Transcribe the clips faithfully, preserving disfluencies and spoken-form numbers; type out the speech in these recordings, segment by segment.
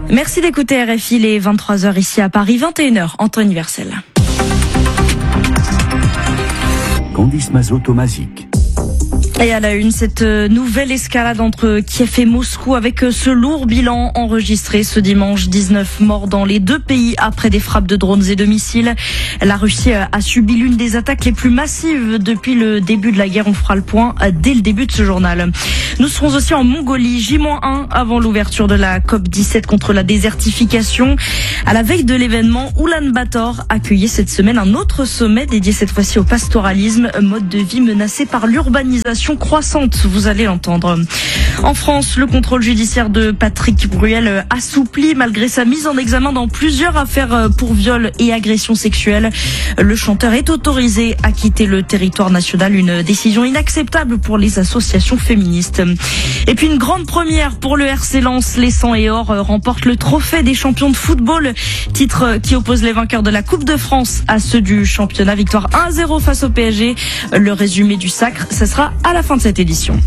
Merci d'écouter R F I, les vingt-trois heures ici à Paris, vingt et une heures en temps universel. Candice Mazot-Tomazic. Et à la une, cette nouvelle escalade entre Kiev et Moscou avec ce lourd bilan enregistré ce dimanche. dix-neuf morts dans les deux pays après des frappes de drones et de missiles. La Russie a subi l'une des attaques les plus massives depuis le début de la guerre. On fera le point dès le début de ce journal. Nous serons aussi en Mongolie, J un avant l'ouverture de la COP dix-sept contre la désertification. À la veille de l'événement, Oulan-Bator accueillait cette semaine un autre sommet dédié cette fois-ci au pastoralisme, mode de vie menacé par l'urbanisation croissante, vous allez l'entendre. En France, le contrôle judiciaire de Patrick Bruel assoupli malgré sa mise en examen dans plusieurs affaires pour viol et agression sexuelle. Le chanteur est autorisé à quitter le territoire national, une décision inacceptable pour les associations féministes. Et puis une grande première pour le R C Lens, les Sang et Or remportent le trophée des champions de football, titre qui oppose les vainqueurs de la Coupe de France à ceux du championnat. Victoire un à zéro face au P S G. Le résumé du sacre, ce sera à la fin de cette édition.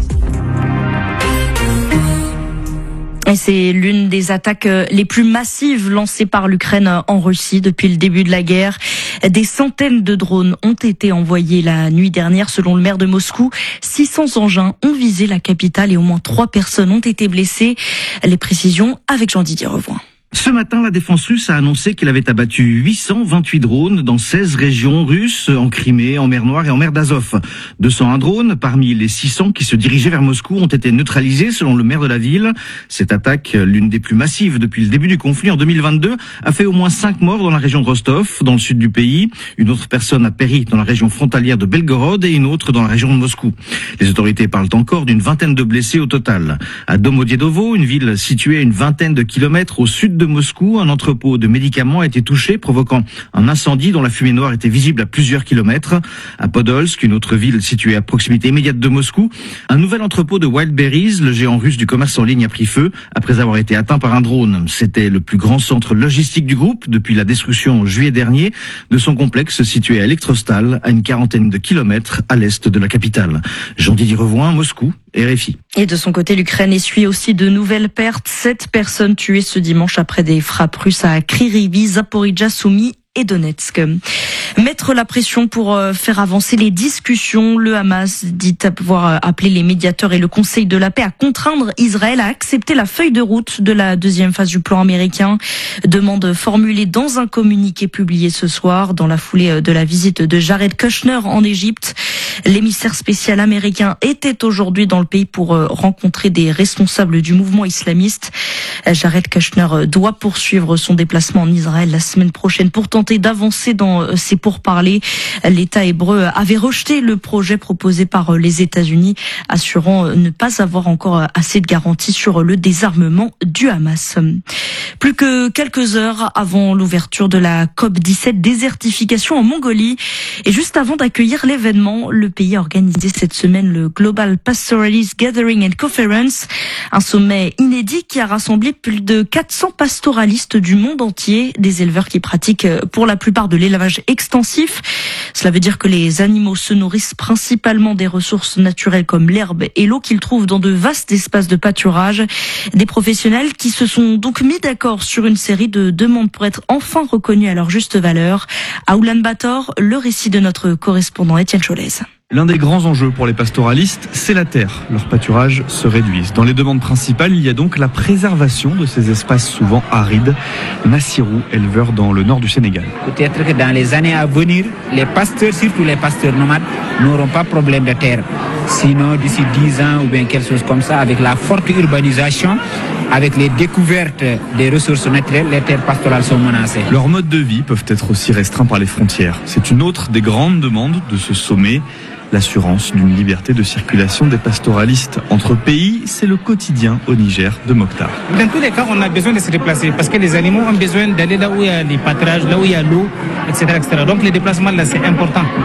Et c'est l'une des attaques les plus massives lancées par l'Ukraine en Russie depuis le début de la guerre. Des centaines de drones ont été envoyés la nuit dernière. Selon le maire de Moscou, six cents engins ont visé la capitale et au moins trois personnes ont été blessées. Les précisions avec Jean-Didier Revoin. Ce matin, la défense russe a annoncé qu'elle avait abattu huit cent vingt-huit drones dans seize régions russes, en Crimée, en mer Noire et en mer d'Azov. deux cent un drones, parmi les six cents qui se dirigeaient vers Moscou, ont été neutralisés selon le maire de la ville. Cette attaque, l'une des plus massives depuis le début du conflit en deux mille vingt-deux, a fait au moins cinq morts dans la région de Rostov, dans le sud du pays. Une autre personne a péri dans la région frontalière de Belgorod et une autre dans la région de Moscou. Les autorités parlent encore d'une vingtaine de blessés au total. À Domodiedovo, une ville située à une vingtaine de kilomètres au sud de Moscou, un entrepôt de médicaments a été touché, provoquant un incendie dont la fumée noire était visible à plusieurs kilomètres. À Podolsk, une autre ville située à proximité immédiate de Moscou, un nouvel entrepôt de Wildberries, le géant russe du commerce en ligne, a pris feu après avoir été atteint par un drone. C'était le plus grand centre logistique du groupe depuis la destruction en juillet dernier de son complexe situé à Elektrostal, à une quarantaine de kilomètres à l'est de la capitale. Jean-Didier Revoin, Moscou, R F I. Et de son côté, l'Ukraine essuie aussi de nouvelles pertes. Sept personnes tuées ce dimanche après des frappes russes à Kryvyi, Zaporijjia, Soumy et Donetsk. Mettre la pression pour faire avancer les discussions. Le Hamas dit avoir appelé les médiateurs et le Conseil de la paix à contraindre Israël à accepter la feuille de route de la deuxième phase du plan américain. Demande formulée dans un communiqué publié ce soir dans la foulée de la visite de Jared Kushner en Égypte. L'émissaire spécial américain était aujourd'hui dans le pays pour rencontrer des responsables du mouvement islamiste. Jared Kushner doit poursuivre son déplacement en Israël la semaine prochaine pour tenter d'avancer dans ses pourparlers. L'État hébreu avait rejeté le projet proposé par les États-Unis, assurant ne pas avoir encore assez de garanties sur le désarmement du Hamas. Plus que quelques heures avant l'ouverture de la COP dix-sept, désertification en Mongolie. Et juste avant d'accueillir l'événement, le pays a organisé cette semaine le Global Pastoralist Gathering and Conference, un sommet inédit qui a rassemblé plus de quatre cents pastoralistes du monde entier, des éleveurs qui pratiquent pour la plupart de l'élevage extensif. Cela veut dire que les animaux se nourrissent principalement des ressources naturelles comme l'herbe et l'eau qu'ils trouvent dans de vastes espaces de pâturage. Des professionnels qui se sont donc mis d'accord sur une série de demandes pour être enfin reconnus à leur juste valeur. À Oulan-Bator, le récit de notre correspondant Étienne Cholez. L'un des grands enjeux pour les pastoralistes, c'est la terre. Leurs pâturages se réduisent. Dans les demandes principales, il y a donc la préservation de ces espaces souvent arides. Nassirou, éleveur dans le nord du Sénégal. Peut-être que dans les années à venir, les pasteurs, surtout les pasteurs nomades, n'auront pas de problème de terre. Sinon, d'ici dix ans ou bien quelque chose comme ça, avec la forte urbanisation, avec les découvertes des ressources naturelles, les terres pastorales sont menacées. Leurs modes de vie peuvent être aussi restreints par les frontières. C'est une autre des grandes demandes de ce sommet. L'assurance d'une liberté de circulation des pastoralistes entre pays, c'est le quotidien au Niger de Mokhtar. Dans tous les cas, on a besoin de se déplacer parce que les animaux ont besoin d'aller là où il y a les pâturages, là où il y a l'eau, et cetera, et cetera. Donc les déplacements là, c'est important.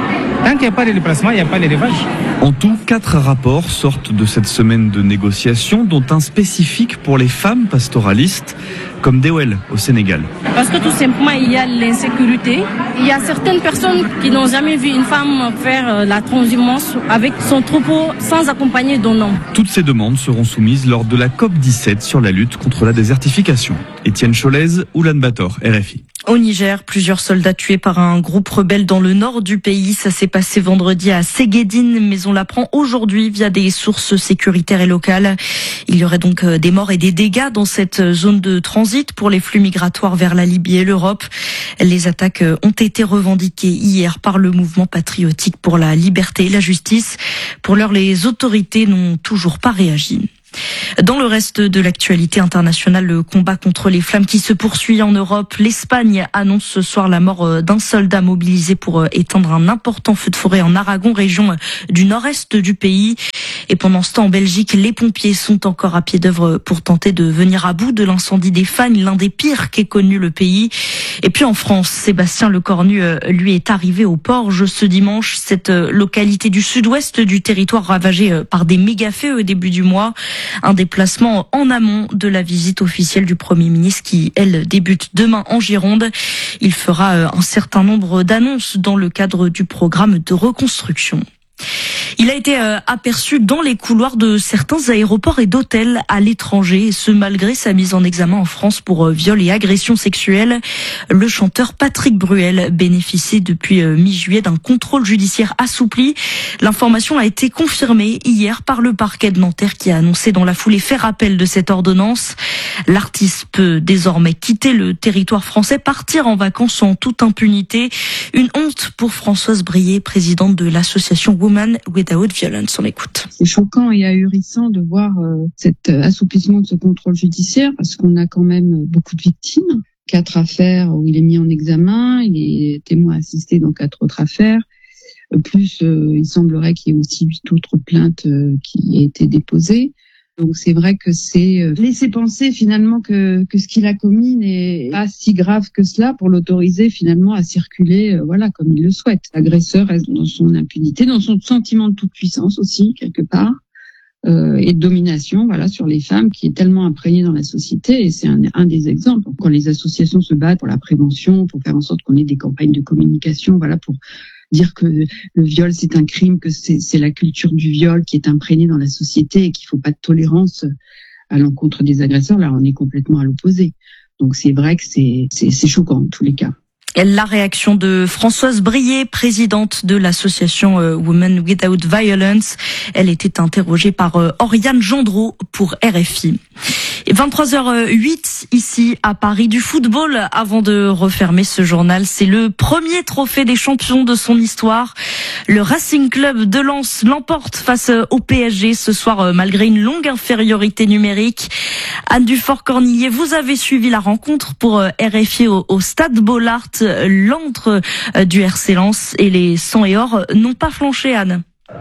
Tant qu'il n'y a pas de déplacement, il n'y a pas d'élevage. En tout, quatre rapports sortent de cette semaine de négociations, dont un spécifique pour les femmes pastoralistes, comme Dewel au Sénégal. Parce que tout simplement, il y a l'insécurité. Il y a certaines personnes qui n'ont jamais vu une femme faire la transhumance avec son troupeau sans accompagner d'un homme. Toutes ces demandes seront soumises lors de la COP dix-sept sur la lutte contre la désertification. Étienne Cholez, Oulan-Bator, R F I. Au Niger, plusieurs soldats tués par un groupe rebelle dans le nord du pays. Ça s'est passé vendredi à Ségédine, mais on l'apprend aujourd'hui via des sources sécuritaires et locales. Il y aurait donc des morts et des dégâts dans cette zone de transit pour les flux migratoires vers la Libye et l'Europe. Les attaques ont été revendiquées hier par le mouvement patriotique pour la liberté et la justice. Pour l'heure, les autorités n'ont toujours pas réagi. Dans le reste de l'actualité internationale, le combat contre les flammes qui se poursuit en Europe. L'Espagne annonce ce soir la mort d'un soldat mobilisé pour éteindre un important feu de forêt en Aragon, région du nord-est du pays. Et pendant ce temps, en Belgique, les pompiers sont encore à pied d'œuvre pour tenter de venir à bout de l'incendie des Fagnes, l'un des pires qu'ait connu le pays. Et puis en France, Sébastien Lecornu, lui, est arrivé au Porge ce dimanche, cette localité du sud-ouest du territoire ravagée par des méga-feux au début du mois. Un déplacement en amont de la visite officielle du Premier ministre qui, elle, débute demain en Gironde. Il fera un certain nombre d'annonces dans le cadre du programme de reconstruction. Il a été euh, aperçu dans les couloirs de certains aéroports et d'hôtels à l'étranger, et ce malgré sa mise en examen en France pour euh, viol et agression sexuelle. Le chanteur Patrick Bruel bénéficie depuis euh, mi-juillet d'un contrôle judiciaire assoupli. L'information a été confirmée hier par le parquet de Nanterre qui a annoncé dans la foulée faire appel de cette ordonnance. L'artiste peut désormais quitter le territoire français, partir en vacances en toute impunité. Une honte pour Françoise Brié, présidente de l'association Women Without Violence. On écoute. C'est choquant et ahurissant de voir euh, cet assouplissement de ce contrôle judiciaire parce qu'on a quand même beaucoup de victimes. Quatre affaires où il est mis en examen, il est témoin assisté dans quatre autres affaires. Plus, euh, il semblerait qu'il y ait aussi huit autres plaintes euh, qui aient été déposées. Donc c'est vrai que c'est euh, laisser penser finalement que, que ce qu'il a commis n'est pas si grave que cela pour l'autoriser finalement à circuler euh, voilà comme il le souhaite. L'agresseur reste dans son impunité, dans son sentiment de toute puissance aussi quelque part euh, et de domination voilà sur les femmes qui est tellement imprégné dans la société et c'est un, un des exemples. Quand les associations se battent pour la prévention, pour faire en sorte qu'on ait des campagnes de communication, voilà pour dire que le viol c'est un crime, que c'est, c'est la culture du viol qui est imprégnée dans la société et qu'il faut pas de tolérance à l'encontre des agresseurs. Là, on est complètement à l'opposé. Donc c'est vrai que c'est, c'est, c'est choquant en tous les cas. La réaction de Françoise Brié, présidente de l'association Women Without Violence. Elle était interrogée par Oriane Gendreau pour R F I. Et vingt-trois heures huit ici à Paris, du football avant de refermer ce journal. C'est le premier trophée des champions de son histoire. Le Racing Club de Lens l'emporte face au P S G ce soir malgré une longue infériorité numérique. Anne Dufort-Cornillier, vous avez suivi la rencontre pour R F I au, au Stade Bollaert, l'antre du R C Lens, et les sang et or n'ont pas flanché, Anne.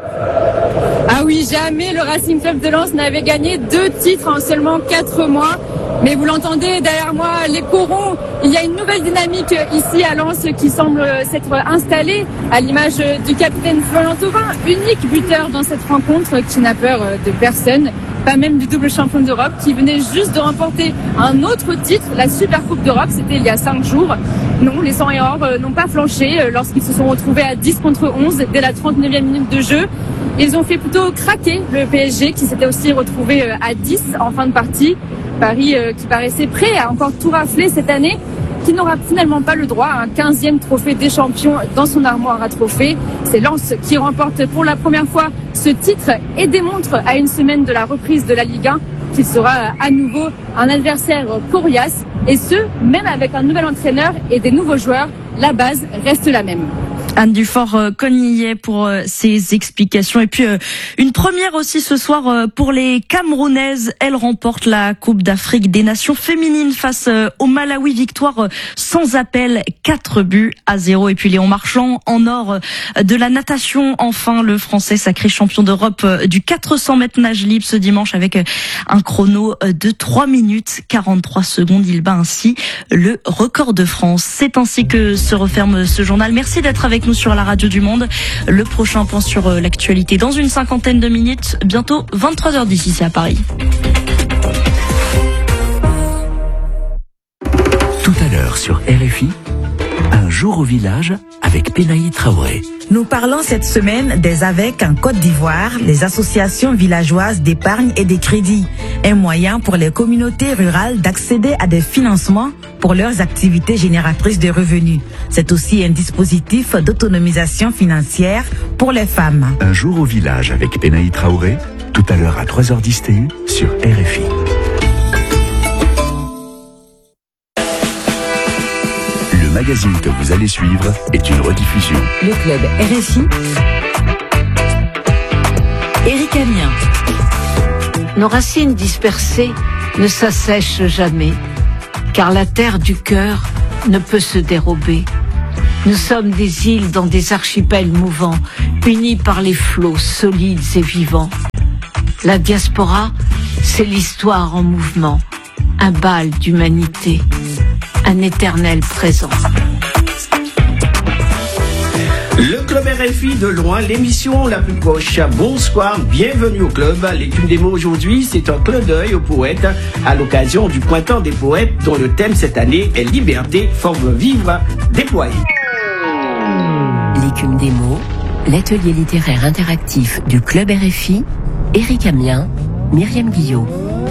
Ah oui, jamais le Racing Club de Lens n'avait gagné deux titres en seulement quatre mois. Mais vous l'entendez derrière moi, les corons, il y a une nouvelle dynamique ici à Lens qui semble s'être installée à l'image du capitaine Florian Thauvin, unique buteur dans cette rencontre qui n'a peur de personne, pas même du double champion d'Europe qui venait juste de remporter un autre titre, la Super Coupe d'Europe, c'était il y a cinq jours. Non, les sang et or n'ont pas flanché lorsqu'ils se sont retrouvés à dix contre onze dès la trente-neuvième minute de jeu. Ils ont fait plutôt craquer le P S G qui s'était aussi retrouvé à dix en fin de partie. Paris qui paraissait prêt à encore tout rafler cette année, qui n'aura finalement pas le droit à un quinzième trophée des champions dans son armoire à trophées. C'est Lens qui remporte pour la première fois ce titre et démontre à une semaine de la reprise de la Ligue un qu'il sera à nouveau un adversaire coriace, et ce, même avec un nouvel entraîneur et des nouveaux joueurs, la base reste la même. Anne Dufort-Cornillier pour ses explications. Et puis une première aussi ce soir pour les Camerounaises. Elles remportent la Coupe d'Afrique des Nations féminines face au Malawi. Victoire sans appel, quatre buts à zéro. Et puis Léon Marchand en or de la natation. Enfin, le Français sacré champion d'Europe du quatre cents mètres nage libre ce dimanche avec un chrono de trois minutes quarante-trois secondes. Il bat ainsi le record de France. C'est ainsi que se referme ce journal. Merci d'être avec avec nous sur la radio du Monde. Le prochain point sur l'actualité dans une cinquantaine de minutes, bientôt vingt-trois heures dix ici à Paris. Tout à l'heure sur R F I, un jour au village avec Pénaï Traoré. Nous parlons cette semaine des A V E C en Côte d'Ivoire, les associations villageoises d'épargne et de crédit, un moyen pour les communautés rurales d'accéder à des financements pour leurs activités génératrices de revenus. C'est aussi un dispositif d'autonomisation financière pour les femmes. Un jour au village avec Pénaï Traoré, tout à l'heure à trois heures dix T U sur R F I. Le magazine que vous allez suivre est une rediffusion. Le club R F I. Éric Amien. Nos racines dispersées ne s'assèchent jamais, car la terre du cœur ne peut se dérober. Nous sommes des îles dans des archipels mouvants, unis par les flots solides et vivants. La diaspora, c'est l'histoire en mouvement, un bal d'humanité, un éternel présent. Le club R F I de loin, l'émission la plus proche. Bonsoir, bienvenue au club. L'étude des mots aujourd'hui, c'est un clin d'œil aux poètes à l'occasion du printemps des poètes dont le thème cette année est liberté, forme vivre, déployée. L'écume des mots, l'atelier littéraire interactif du club R F I, Éric Amien, Myriam Guillot.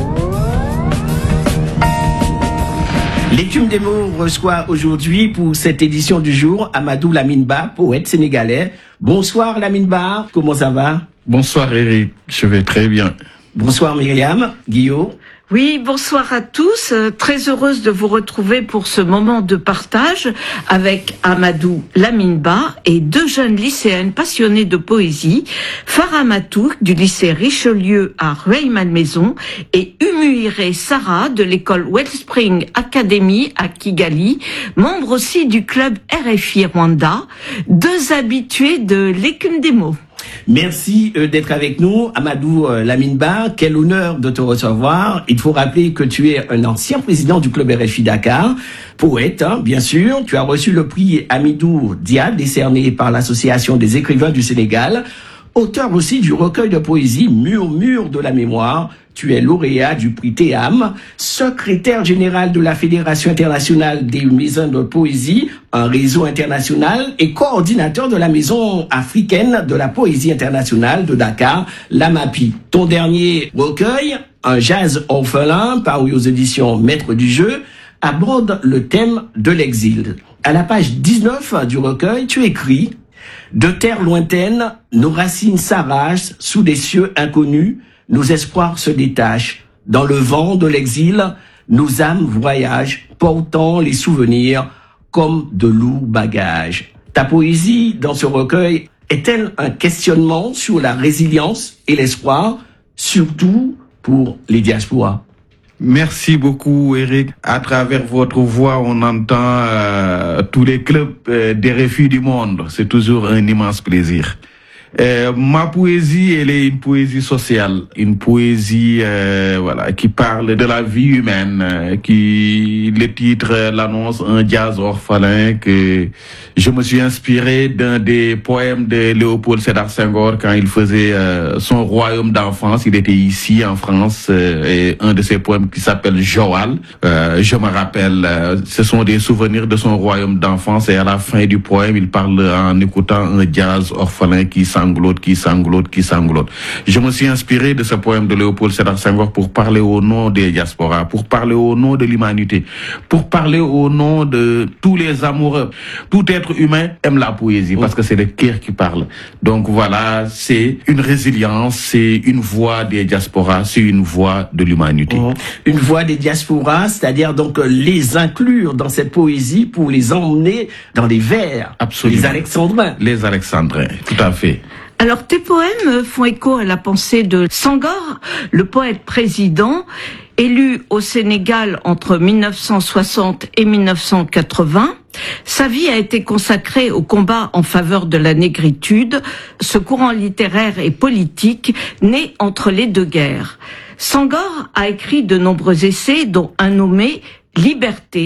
L'étude des mots reçoit aujourd'hui pour cette édition du jour Amadou Lamine Ba, poète sénégalais. Bonsoir Lamine Ba, comment ça va? Bonsoir Éric, je vais très bien. Bonsoir Myriam Guillot. Oui, bonsoir à tous. Euh, très heureuse de vous retrouver pour ce moment de partage avec Amadou Lamine Ba et deux jeunes lycéennes passionnées de poésie, Farah Matouk du lycée Richelieu à Rueil-Malmaison et Umuire Sarah de l'école Wellspring Academy à Kigali, membre aussi du club R F I Rwanda, deux habitués de l'écume des mots. Merci euh, d'être avec nous, Amadou euh, Lamine Ba. Quel honneur de te recevoir. Il faut rappeler que tu es un ancien président du club R F I Dakar, poète, hein, bien sûr. Tu as reçu le prix Amidou Diad, décerné par l'Association des écrivains du Sénégal. Auteur aussi du recueil de poésie Murmure de la mémoire. Tu es lauréat du prix Théam, secrétaire général de la Fédération internationale des maisons de poésie, un réseau international, et coordinateur de la maison africaine de la poésie internationale de Dakar, l'AMAPI. Ton dernier recueil, un jazz orphelin, paru aux éditions Maître du Jeu, aborde le thème de l'exil. À la page dix-neuf du recueil, tu écris « De terres lointaines, nos racines s'arrachent sous des cieux inconnus, nos espoirs se détachent. Dans le vent de l'exil, nos âmes voyagent, portant les souvenirs comme de lourds bagages. » Ta poésie, dans ce recueil, est-elle un questionnement sur la résilience et l'espoir, surtout pour les diasporas? Merci beaucoup Éric. À travers votre voix, on entend euh, tous les clubs euh, des refus du monde. C'est toujours un immense plaisir. Euh, ma poésie, elle est une poésie sociale, une poésie euh, voilà qui parle de la vie humaine, euh, qui le titre l'annonce un jazz orphelin, que je me suis inspiré d'un des poèmes de Léopold Sédar Senghor quand il faisait euh, son royaume d'enfance. Il était ici en France, euh, et un de ses poèmes qui s'appelle Joal. Euh, je me rappelle, euh, ce sont des souvenirs de son royaume d'enfance, et à la fin du poème, il parle en écoutant un jazz orphelin qui sanglote, qui sanglote, qui sanglote. Je me suis inspiré de ce poème de Léopold Sédar Senghor pour parler au nom des diasporas, pour parler au nom de l'humanité, pour parler au nom de tous les amoureux. Tout être humain aime la poésie parce que c'est le cœur qui parle. Donc voilà, c'est une résilience, c'est une voix des diasporas, c'est une voix de l'humanité. Une voix des diasporas, c'est-à-dire donc les inclure dans cette poésie pour les emmener dans les vers. Absolument. Les alexandrins. Les alexandrins, tout à fait. Alors, tes poèmes font écho à la pensée de Senghor, le poète président, élu au Sénégal entre mille neuf cent soixante et mille neuf cent quatre-vingts. Sa vie a été consacrée au combat en faveur de la négritude, ce courant littéraire et politique né entre les deux guerres. Senghor a écrit de nombreux essais, dont un nommé « Liberté,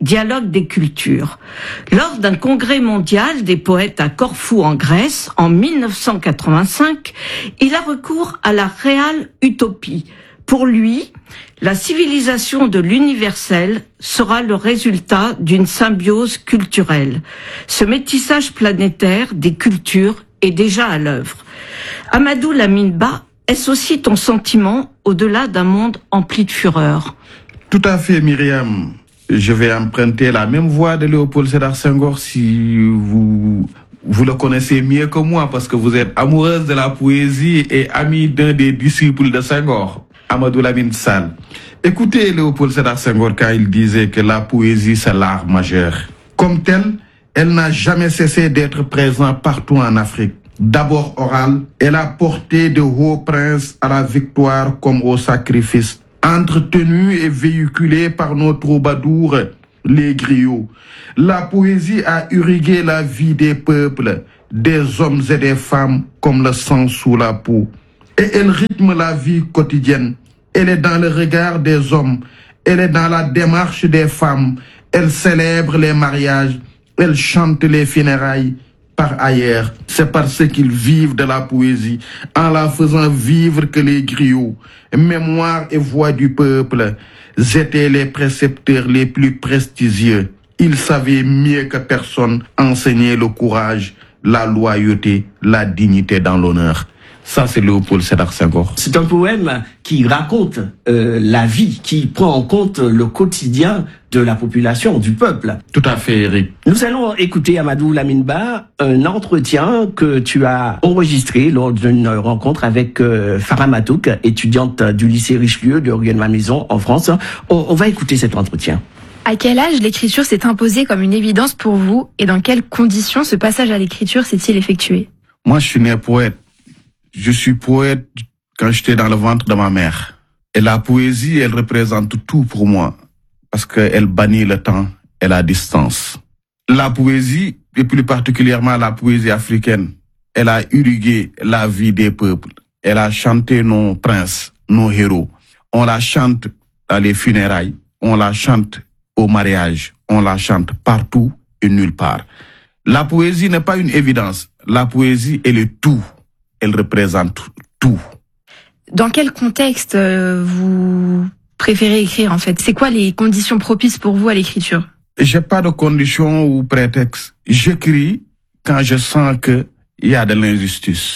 Dialogue des cultures. Lors d'un congrès mondial des poètes à Corfou en Grèce en mille neuf cent quatre-vingt-cinq, il a recours à la réelle utopie. Pour lui, la civilisation de l'universel sera le résultat d'une symbiose culturelle. Ce métissage planétaire des cultures est déjà à l'œuvre. Amadou Lamine Ba, est-ce aussi ton sentiment au-delà d'un monde empli de fureur? Tout à fait, Myriam. Je vais emprunter la même voix de Léopold Sédar Senghor si vous, vous le connaissez mieux que moi parce que vous êtes amoureuse de la poésie et amie d'un des disciples de Senghor, Amadou Lamine Sall. Écoutez Léopold Sédar Senghor quand il disait que la poésie c'est l'art majeur. Comme telle, elle n'a jamais cessé d'être présente partout en Afrique. D'abord orale, elle a porté de hauts princes à la victoire comme au sacrifice. Entretenue et véhiculée par nos troubadours, les griots. La poésie a irrigué la vie des peuples, des hommes et des femmes comme le sang sous la peau. Et elle rythme la vie quotidienne. Elle est dans le regard des hommes, elle est dans la démarche des femmes, elle célèbre les mariages, elle chante les funérailles. Par ailleurs, c'est parce qu'ils vivent de la poésie, en la faisant vivre que les griots, mémoire et voix du peuple, étaient les précepteurs les plus prestigieux. Ils savaient mieux que personne enseigner le courage, la loyauté, la dignité dans l'honneur. Ça, c'est Léopold Sédar Senghor. C'est un poème qui raconte euh, la vie, qui prend en compte le quotidien de la population, du peuple. Tout à fait, Eric. Nous allons écouter, Amadou Lamine Ba, un entretien que tu as enregistré lors d'une rencontre avec euh, Farah Matouk, étudiante du lycée Richelieu de Rieux-de-Malmaison en France. On, on va écouter cet entretien. À quel âge l'écriture s'est imposée comme une évidence pour vous et dans quelles conditions ce passage à l'écriture s'est-il effectué? Moi, je suis né poète. Je suis poète quand j'étais dans le ventre de ma mère. Et la poésie, elle représente tout pour moi. Parce qu'elle bannit le temps et la distance. La poésie, et plus particulièrement la poésie africaine, elle a irrigué la vie des peuples. Elle a chanté nos princes, nos héros. On la chante dans les funérailles. On la chante au mariage. On la chante partout et nulle part. La poésie n'est pas une évidence. La poésie, elle est tout. Elle représente tout. Dans quel contexte euh, vous préférez écrire en fait? C'est quoi les conditions propices pour vous à l'écriture? J'ai pas de conditions ou prétextes. J'écris quand je sens que il y a de l'injustice.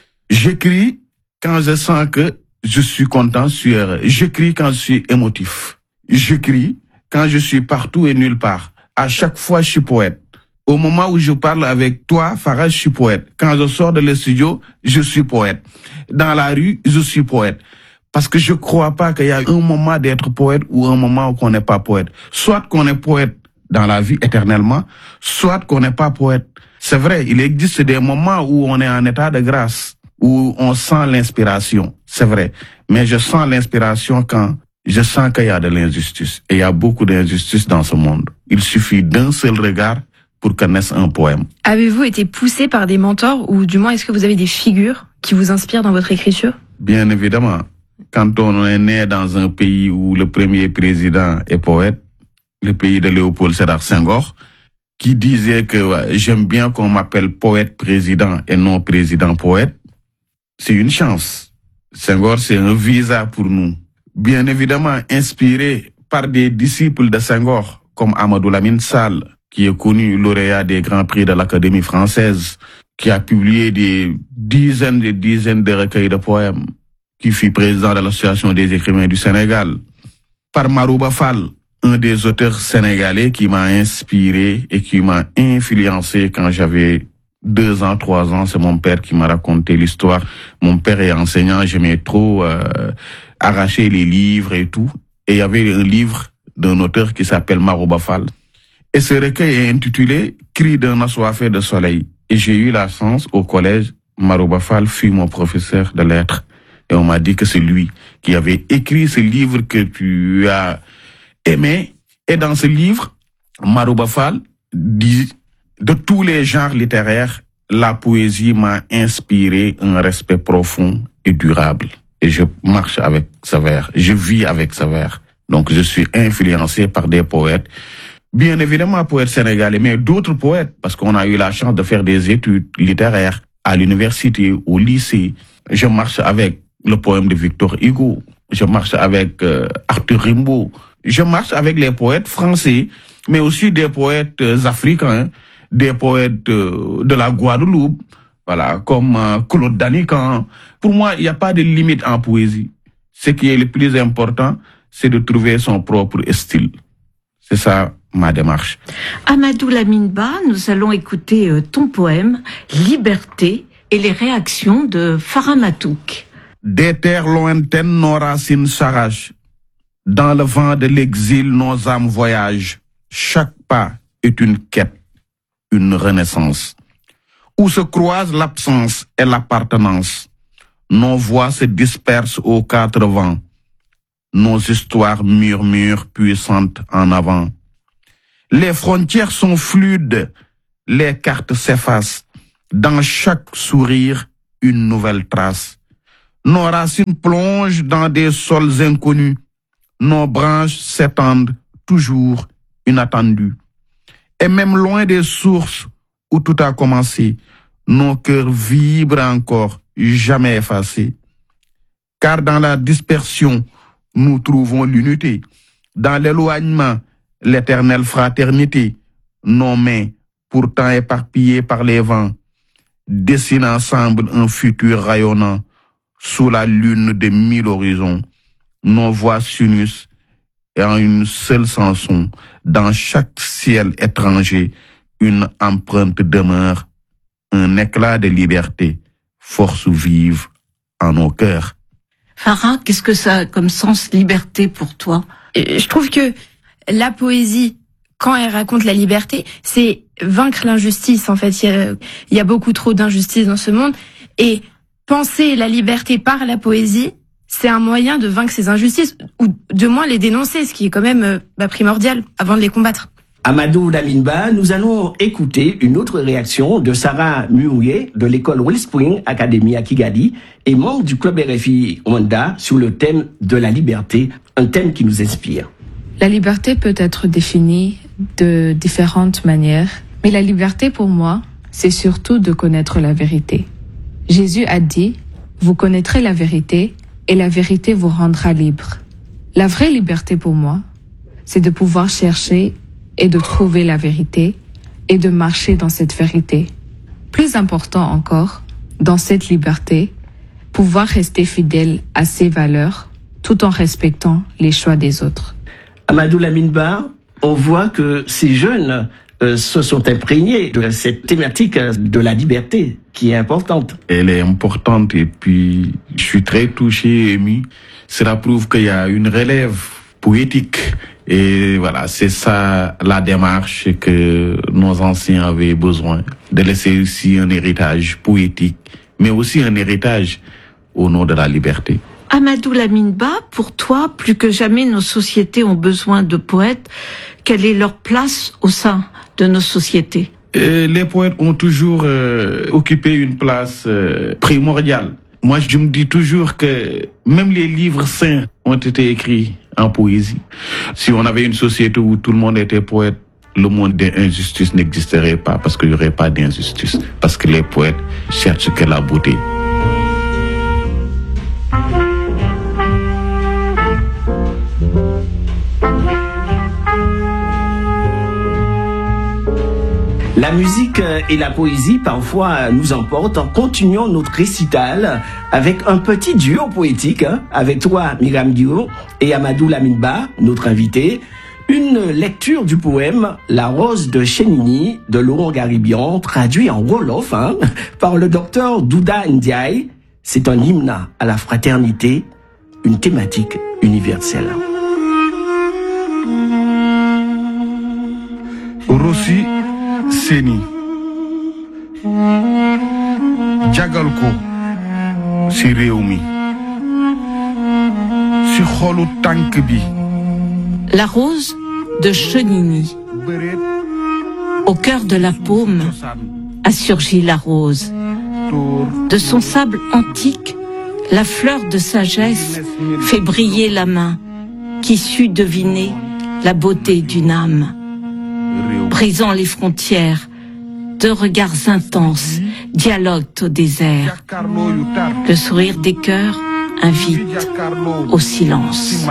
J'écris quand je sens que je suis content, je suis heureux. J'écris quand je suis émotif. J'écris quand je suis partout et nulle part. À chaque fois, je suis poète. Au moment où je parle avec toi, Farah, je suis poète. Quand je sors de le studio, je suis poète. Dans la rue, je suis poète. Parce que je crois pas qu'il y a un moment d'être poète ou un moment où on n'est pas poète. Soit qu'on est poète dans la vie éternellement, soit qu'on n'est pas poète. C'est vrai, il existe des moments où on est en état de grâce, où on sent l'inspiration. C'est vrai. Mais je sens l'inspiration quand je sens qu'il y a de l'injustice. Et il y a beaucoup d'injustice dans ce monde. Il suffit d'un seul regard pour connaître un poème. Avez-vous été poussé par des mentors ou du moins est-ce que vous avez des figures qui vous inspirent dans votre écriture? Bien évidemment. Quand on est né dans un pays où le premier président est poète, le pays de Léopold Sédar Senghor, qui disait que ouais, j'aime bien qu'on m'appelle poète président et non président poète, c'est une chance. Senghor, c'est un visa pour nous. Bien évidemment, inspiré par des disciples de Senghor, comme Amadou Lamine Sall, qui est connu lauréat des grands prix de l'Académie française, qui a publié des dizaines et dizaines de recueils de poèmes, qui fut président de l'Association des écrivains du Sénégal. Par Marouba Fall, un des auteurs sénégalais qui m'a inspiré et qui m'a influencé quand j'avais deux ans, trois ans. C'est mon père qui m'a raconté l'histoire. Mon père est enseignant, j'aimais trop euh, arracher les livres et tout. Et il y avait un livre d'un auteur qui s'appelle Marouba Fall. Et ce recueil est intitulé « Cri d'un assoiffé de soleil ». Et j'ai eu la chance au collège, Marouba Fall fut mon professeur de lettres. Et on m'a dit que c'est lui qui avait écrit ce livre que tu as aimé. Et dans ce livre, Marouba Fall dit de tous les genres littéraires, la poésie m'a inspiré un respect profond et durable. Et je marche avec ce vers, je vis avec ce vers. Donc je suis influencé par des poètes Bien évidemment, poète sénégalais, mais d'autres poètes, parce qu'on a eu la chance de faire des études littéraires à l'université, au lycée. Je marche avec le poème de Victor Hugo. Je marche avec euh, Arthur Rimbaud. Je marche avec les poètes français, mais aussi des poètes euh, africains, des poètes euh, de la Guadeloupe, voilà, comme euh, Claude Danican. Pour moi, il n'y a pas de limite en poésie. Ce qui est le plus important, c'est de trouver son propre style. C'est ça ma démarche. Amadou Lamine Ba, nous allons écouter euh, ton poème Liberté et les réactions de Farah Matouk. Des terres lointaines, nos racines s'arrachent. Dans le vent de l'exil, nos âmes voyagent. Chaque pas est une quête, une renaissance. Où se croisent l'absence et l'appartenance. Nos voix se dispersent aux quatre vents. Nos histoires murmurent puissantes en avant. Les frontières sont fluides, les cartes s'effacent. Dans chaque sourire, une nouvelle trace. Nos racines plongent dans des sols inconnus. Nos branches s'étendent, toujours inattendues. Et même loin des sources où tout a commencé, nos cœurs vibrent encore, jamais effacés. Car dans la dispersion, nous trouvons l'unité. Dans l'éloignement, l'éternelle fraternité. Nos mains, pourtant éparpillées par les vents, dessinent ensemble un futur rayonnant. Sous la lune de mille horizons, nos voix s'unissent et en une seule chanson. Dans chaque ciel étranger, une empreinte demeure, un éclat de liberté, force vive en nos cœurs. Farah, qu'est-ce que ça a comme sens, liberté, pour toi? Je trouve que la poésie, quand elle raconte la liberté, c'est vaincre l'injustice. En fait, il y a, il y a beaucoup trop d'injustice dans ce monde. Et penser la liberté par la poésie, c'est un moyen de vaincre ces injustices, ou de moins les dénoncer, ce qui est quand même euh, bah, primordial avant de les combattre. Amadou Lamine Ba, nous allons écouter une autre réaction de Sarah Muouye de l'école Wellspring Academy à Kigali et membre du club R F I Rwanda sur le thème de la liberté, un thème qui nous inspire. La liberté peut être définie de différentes manières, mais la liberté pour moi, c'est surtout de connaître la vérité. Jésus a dit, vous connaîtrez la vérité et la vérité vous rendra libre. La vraie liberté pour moi, c'est de pouvoir chercher et de trouver la vérité et de marcher dans cette vérité. Plus important encore, dans cette liberté, pouvoir rester fidèle à ses valeurs tout en respectant les choix des autres. Amadou Lamine Ba, on voit que ces jeunes euh, se sont imprégnés de cette thématique de la liberté qui est importante. Elle est importante et puis je suis très touché et ému. Cela prouve qu'il y a une relève poétique et voilà, c'est ça la démarche que nos anciens avaient besoin, de laisser aussi un héritage poétique, mais aussi un héritage au nom de la liberté. Amadou Lamine Ba, pour toi, plus que jamais, nos sociétés ont besoin de poètes. Quelle est leur place au sein de nos sociétés? Et les poètes ont toujours euh, occupé une place euh, primordiale. Moi, je me dis toujours que même les livres saints ont été écrits en poésie. Si on avait une société où tout le monde était poète, le monde des injustices n'existerait pas parce qu'il n'y aurait pas d'injustice. Parce que les poètes cherchent que la beauté. La musique et la poésie parfois nous emportent. Continuons notre récital avec un petit duo poétique, hein, avec toi Myriam Guillaume et Amadou Lamine Ba, notre invité. Une lecture du poème La Rose de Chénini de Laurent Garibian, traduit en Wolof hein, par le docteur Douda Ndiaye. C'est un hymne à la fraternité, une thématique universelle. Rossi Seni jagal ko si réew mi si xolu tànk bi. La rose de Chenini. Au cœur de la paume a surgi la rose. De son sable antique, la fleur de sagesse fait briller la main qui sut deviner la beauté d'une âme. brisant les frontières, deux regards intenses dialoguent au désert. Le sourire des cœurs invite au silence.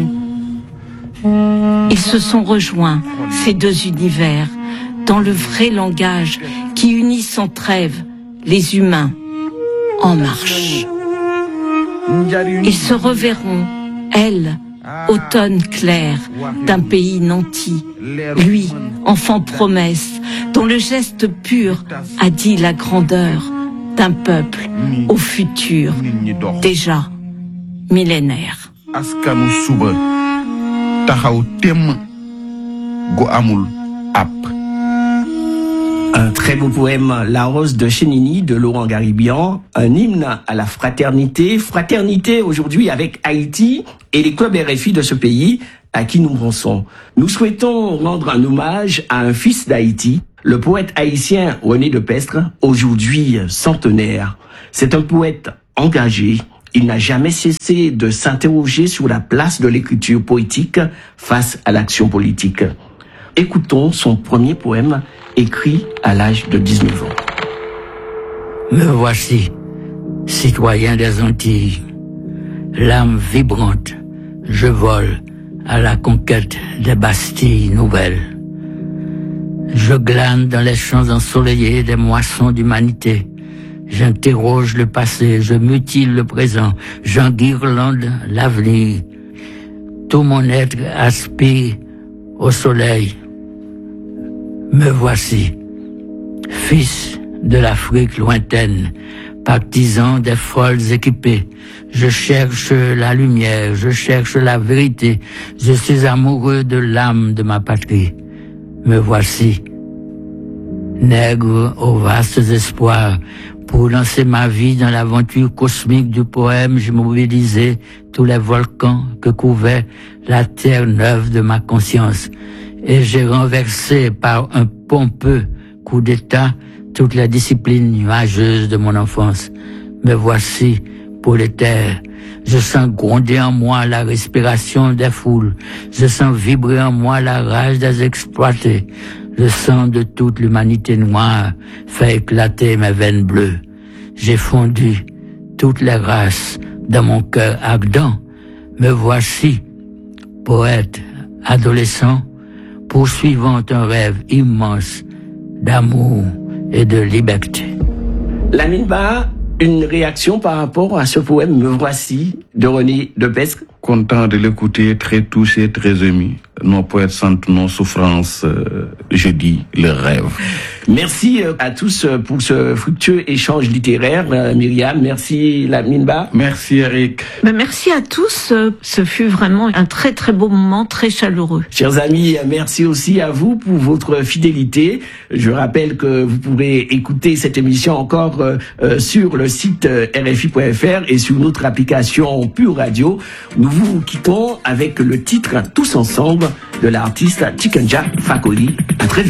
Ils se sont rejoints, ces deux univers, dans le vrai langage qui unit sans trêve les humains en marche. Ils se reverront, elle, automne clair d'un pays nanti, lui, enfant promesse, dont le geste pur a dit la grandeur d'un peuple au futur, déjà millénaire. Askanu suba taxaw tem gu amul ap. Un très beau poème, La Rose de Chénini, de Laurent Garibian, un hymne à la fraternité. Fraternité aujourd'hui avec Haïti et les clubs R F I de ce pays à qui nous pensons. Nous souhaitons rendre un hommage à un fils d'Haïti, le poète haïtien René de Pestre, aujourd'hui centenaire. C'est un poète engagé. Il n'a jamais cessé de s'interroger sur la place de l'écriture poétique face à l'action politique. Écoutons son premier poème écrit à l'âge de dix-neuf ans. Me voici, citoyen des Antilles, l'âme vibrante, je vole à la conquête des Bastilles nouvelles. Je glane dans les champs ensoleillés des moissons d'humanité. J'interroge le passé, je mutile le présent, j'enguirlande l'avenir. Tout mon être aspire au soleil. Me voici, fils de l'Afrique lointaine, partisan des folles équipées. Je cherche la lumière, je cherche la vérité. Je suis amoureux de l'âme de ma patrie. Me voici, nègre aux vastes espoirs. Pour lancer ma vie dans l'aventure cosmique du poème, j'ai mobilisé tous les volcans que couvrait la terre neuve de ma conscience. Et j'ai renversé par un pompeux coup d'état toutes les disciplines nuageuses de mon enfance. Me voici, prolétaire. Je sens gronder en moi la respiration des foules. Je sens vibrer en moi la rage des exploités. Le sang de toute l'humanité noire fait éclater mes veines bleues. J'ai fondu toutes les races dans mon cœur ardent. Me voici, poète, adolescent, poursuivant un rêve immense d'amour et de liberté. Lamine Ba, une réaction par rapport à ce poème Me voici de René de Pestre? Content de l'écouter, très touché, très ému. Nos poètes sentent nos souffrances, euh, je dis, le rêve. Merci à tous pour ce fructueux échange littéraire. Myriam, merci Lamine Ba. Merci Eric. Ben merci à tous. Ce fut vraiment un très très beau moment, très chaleureux. Chers amis, merci aussi à vous pour votre fidélité. Je rappelle que vous pourrez écouter cette émission encore euh, sur le site R F I point F R et sur notre application Pure Radio. Nous vous quittons avec le titre Tous ensemble de l'artiste Chikenja Fakoli. À très vite.